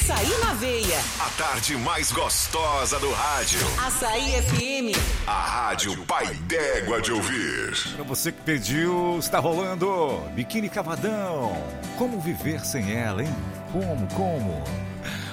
Açaí na veia. A tarde mais gostosa do rádio. Açaí FM. A rádio pai d'égua de ouvir. Pra você que pediu, está rolando Biquíni Cavadão. Como viver sem ela, hein? Como?